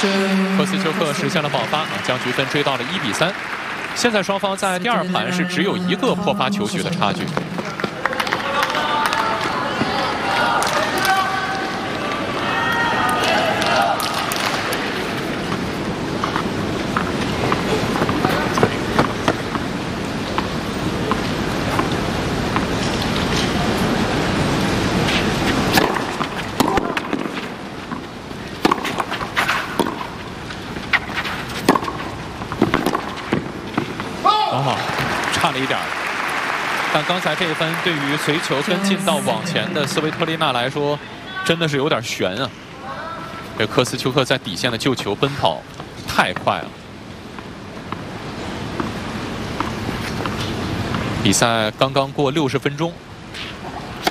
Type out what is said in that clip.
科斯丘克实现了爆发，将局分追到了1比3。现在双方在第2盘是只有1个破发球局的差距。 差了一点儿，但刚才这一分对于随球跟进到网前的斯维托利娜来说，真的是有点悬啊！这科斯丘克在底线的救球奔跑太快了。比赛刚刚过60分钟。